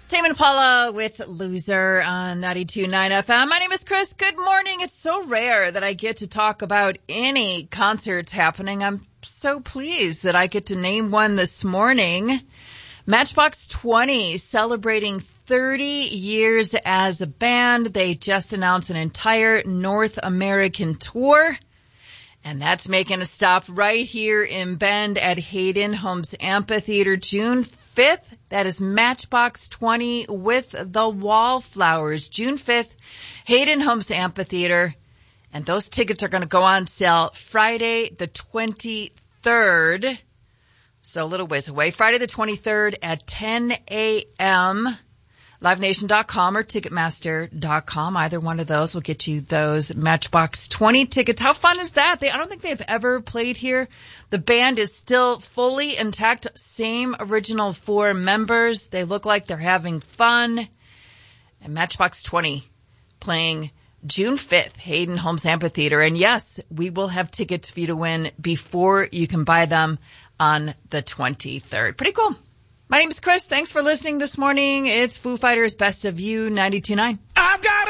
Tame Impala with Loser on 92.9 FM. My name is Chris. Good morning. It's so rare that I get to talk about any concerts happening. I'm so pleased that I get to name one this morning. Matchbox 20 celebrating 30 years as a band. They just announced an entire North American tour. And that's making a stop right here in Bend at Hayden Homes Amphitheater, June 5th. That is Matchbox 20 with the Wallflowers. June 5th, Hayden Homes Amphitheater. And those tickets are going to go on sale Friday the 23rd. So a little ways away. Friday the 23rd at 10 a.m. LiveNation.com or Ticketmaster.com. Either one of those will get you those Matchbox 20 tickets. How fun is that? I don't think they've ever played here. The band is still fully intact. Same original 4 members. They look like they're having fun. And Matchbox 20 playing June 5th, Hayden Homes Amphitheater. And yes, we will have tickets for you to win before you can buy them on the 23rd. Pretty cool. My name is Chris. Thanks for listening this morning. It's Foo Fighters Best of You 92.9.